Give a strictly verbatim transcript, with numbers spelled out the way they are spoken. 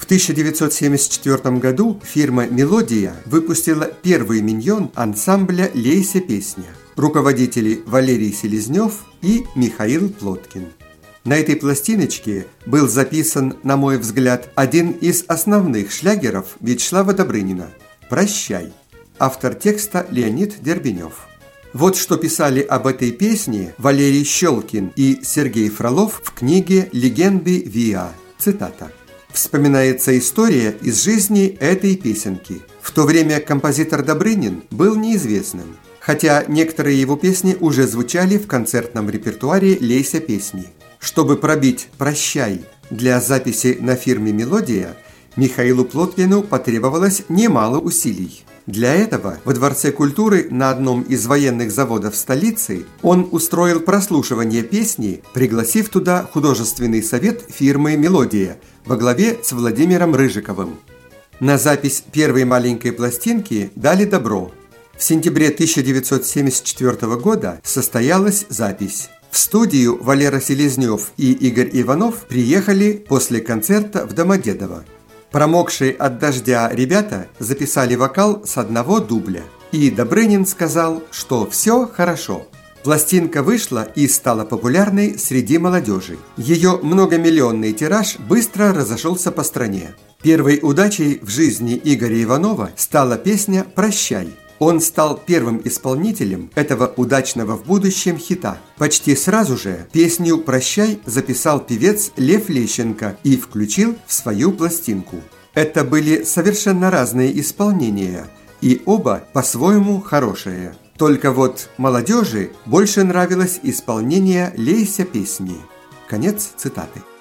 В тысяча девятьсот семьдесят четвёртом году фирма «Мелодия» выпустила первый миньон ансамбля «Лейся песня». Руководители Валерий Селезнев и Михаил Плоткин. На этой пластиночке был записан, на мой взгляд, один из основных шлягеров Вячеслава Добрынина «Прощай». Автор текста Леонид Дербенев. Вот что писали об этой песне Валерий Щелкин и Сергей Фролов в книге «Легенды ВИА». Цитата. Вспоминается история из жизни этой песенки. В то время композитор Добрынин был неизвестным, хотя некоторые его песни уже звучали в концертном репертуаре «Лейся песни». Чтобы пробить «Прощай» для записи на фирме «Мелодия», Михаилу Плоткину потребовалось немало усилий. Для этого во Дворце культуры на одном из военных заводов столицы он устроил прослушивание песни, пригласив туда художественный совет фирмы «Мелодия» во главе с Владимиром Рыжиковым. На запись первой маленькой пластинки дали добро. В сентябре тысяча девятьсот семьдесят четвёртого года состоялась запись. В студию Валера Селезнев и Игорь Иванов приехали после концерта в Домодедово. Промокшие от дождя ребята записали вокал с одного дубля. И Добрынин сказал, что все хорошо. Пластинка вышла и стала популярной среди молодежи. Ее многомиллионный тираж быстро разошелся по стране. Первой удачей в жизни Игоря Иванова стала песня «Прощай». Он стал первым исполнителем этого удачного в будущем хита. Почти сразу же песню «Прощай» записал певец Лев Лещенко и включил в свою пластинку. Это были совершенно разные исполнения, и оба по-своему хорошие. Только вот молодежи больше нравилось исполнение «Лейся песни». Конец цитаты.